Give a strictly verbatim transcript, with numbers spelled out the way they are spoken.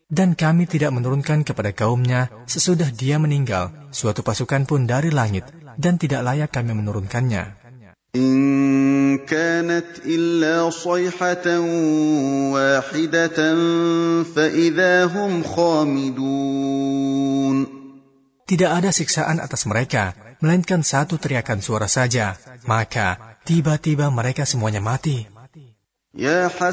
Dan kami tidak menurunkan kepada kaumnya sesudah dia meninggal suatu pasukan pun dari langit, dan tidak layak kami menurunkannya. In kanat illa sayhatan wahidatan fa idza hum khamidun. Tidak ada siksaan atas mereka, melainkan satu teriakan suara saja, maka tiba-tiba mereka semuanya mati. Ya